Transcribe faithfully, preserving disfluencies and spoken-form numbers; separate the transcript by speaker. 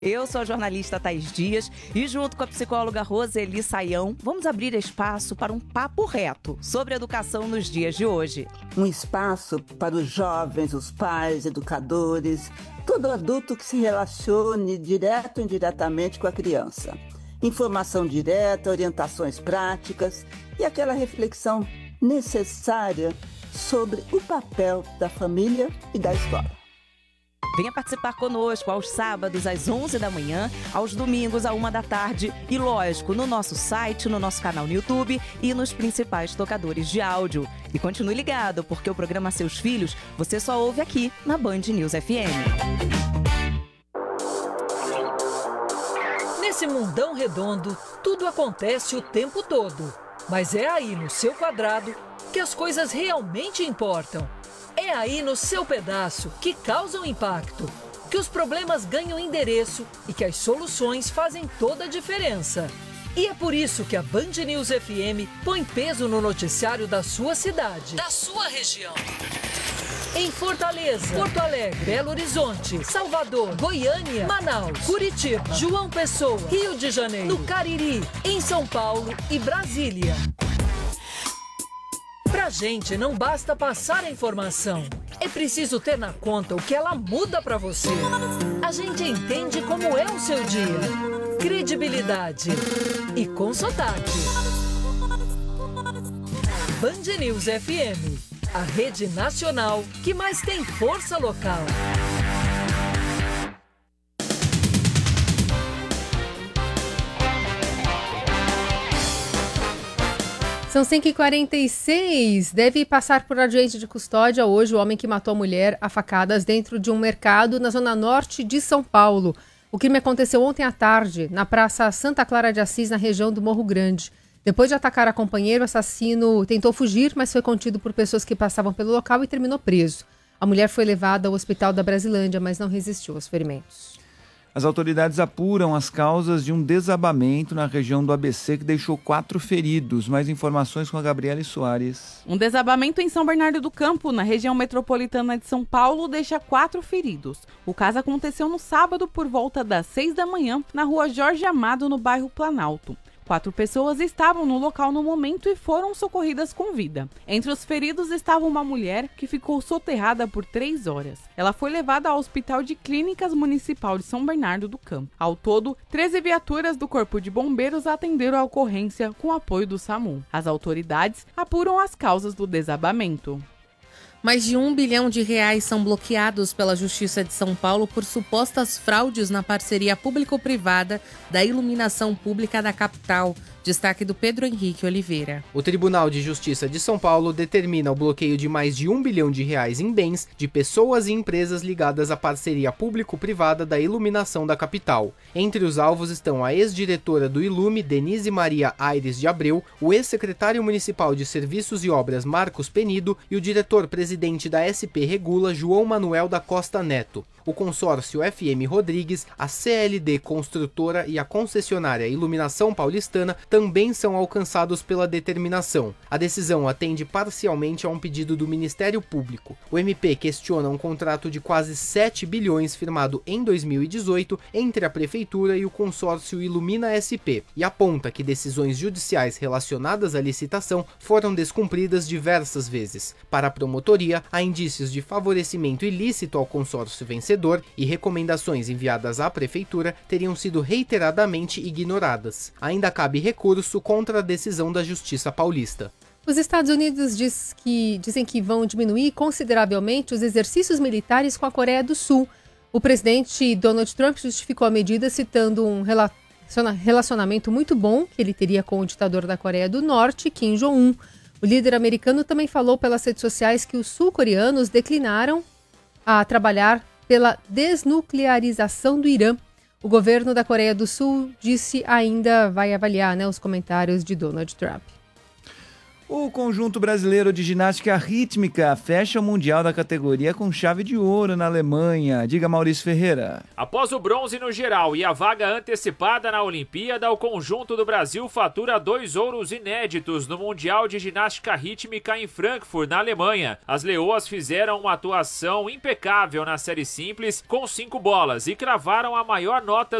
Speaker 1: Eu sou a jornalista Thaís Dias e junto com a psicóloga Roseli Saião, vamos abrir espaço para um papo reto sobre educação nos dias de hoje.
Speaker 2: Um espaço para os jovens, os pais, educadores, todo adulto que se relacione direto ou indiretamente com a criança. Informação direta, orientações práticas e aquela reflexão necessária sobre o papel da família e da escola.
Speaker 1: Venha participar conosco aos sábados às onze da manhã, aos domingos à uma da tarde e, lógico, no nosso site, no nosso canal no YouTube e nos principais tocadores de áudio. E continue ligado, porque o programa Seus Filhos você só ouve aqui na Band News F M.
Speaker 3: Nesse mundão redondo, tudo acontece o tempo todo. Mas é aí no seu quadrado que as coisas realmente importam. É aí no seu pedaço que causam impacto, que os problemas ganham endereço e que as soluções fazem toda a diferença. E é por isso que a Band News F M põe peso no noticiário da sua cidade, da sua região. Em Fortaleza, Porto Alegre, Belo Horizonte, Salvador, Goiânia, Manaus, Curitiba, João Pessoa, Rio de Janeiro, no Cariri, em São Paulo e Brasília. Pra gente não basta passar a informação, é preciso ter na conta o que ela muda pra você. A gente entende como é o seu dia, credibilidade e com sotaque. Band News F M, a rede nacional que mais tem força local.
Speaker 4: São cinco e quarenta e seis. Deve passar por audiência de custódia hoje o homem que matou a mulher a facadas dentro de um mercado na zona norte de São Paulo. O crime aconteceu ontem à tarde, na Praça Santa Clara de Assis, na região do Morro Grande. Depois de atacar a companheira, o assassino tentou fugir, mas foi contido por pessoas que passavam pelo local e terminou preso. A mulher foi levada ao hospital da Brasilândia, mas não resistiu aos ferimentos.
Speaker 5: As autoridades apuram as causas de um desabamento na região do A B C que deixou quatro feridos. Mais informações com a Gabriele Soares.
Speaker 6: Um desabamento em São Bernardo do Campo, na região metropolitana de São Paulo, deixa quatro feridos. O caso aconteceu no sábado por volta das seis da manhã, na rua Jorge Amado, no bairro Planalto. Quatro pessoas estavam no local no momento e foram socorridas com vida. Entre os feridos estava uma mulher que ficou soterrada por três horas. Ela foi levada ao Hospital de Clínicas Municipal de São Bernardo do Campo. Ao todo, treze viaturas do Corpo de Bombeiros atenderam a ocorrência com apoio do SAMU. As autoridades apuram as causas do desabamento.
Speaker 7: Mais de um bilhão de reais são bloqueados pela Justiça de São Paulo por supostas fraudes na parceria público-privada da iluminação pública da capital. Destaque do Pedro Henrique Oliveira.
Speaker 8: O Tribunal de Justiça de São Paulo determina o bloqueio de mais de um bilhão de reais em bens de pessoas e empresas ligadas à parceria público-privada da iluminação da capital. Entre os alvos estão a ex-diretora do Ilume, Denise Maria Aires de Abreu, o ex-secretário municipal de Serviços e Obras, Marcos Penido, e o diretor-presidente da S P Regula, João Manuel da Costa Neto. O consórcio F M Rodrigues, a C L D Construtora e a concessionária Iluminação Paulistana também são alcançados pela determinação. A decisão atende parcialmente a um pedido do Ministério Público. O M P questiona um contrato de quase sete bilhões firmado em dois mil e dezoito entre a Prefeitura e o consórcio Ilumina S P e aponta que decisões judiciais relacionadas à licitação foram descumpridas diversas vezes. Para a promotoria, há indícios de favorecimento ilícito ao consórcio vencedor e recomendações enviadas à Prefeitura teriam sido reiteradamente ignoradas. Ainda cabe recurso contra a decisão da Justiça Paulista.
Speaker 4: Os Estados Unidos diz que, dizem que vão diminuir consideravelmente os exercícios militares com a Coreia do Sul. O presidente Donald Trump justificou a medida citando um relacionamento muito bom que ele teria com o ditador da Coreia do Norte, Kim Jong-un. O líder americano também falou pelas redes sociais que os sul-coreanos declinaram a trabalhar pela desnuclearização do Irã. O governo da Coreia do Sul disse ainda vai avaliar, né, os comentários de Donald Trump.
Speaker 5: O conjunto brasileiro de ginástica rítmica fecha o Mundial da categoria com chave de ouro na Alemanha. Diga, Maurício Ferreira.
Speaker 9: Após o bronze no geral e a vaga antecipada na Olimpíada, o conjunto do Brasil fatura dois ouros inéditos no Mundial de Ginástica Rítmica em Frankfurt, na Alemanha. As leoas fizeram uma atuação impecável na série simples com cinco bolas e cravaram a maior nota